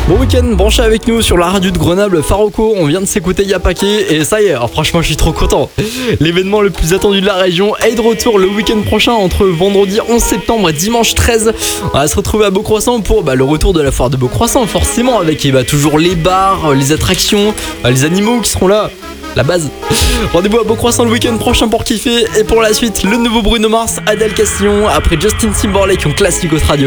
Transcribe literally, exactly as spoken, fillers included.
Bon week-end, branché avec nous sur la radio de Grenoble, Faroko, on vient de s'écouter Yapake et ça y est, alors franchement je suis trop content. L'événement le plus attendu de la région est de retour le week-end prochain entre vendredi onze septembre et dimanche treize. On va se retrouver à Beaucroissant pour bah, le retour de la foire de Beaucroissant forcément avec bah, toujours les bars, les attractions, bah, les animaux qui seront là. La base. Rendez-vous à Beaucroissant le week-end prochain pour kiffer et pour la suite le nouveau Bruno Mars, Adèle Castillon après Justin Timberlake en classique au radio.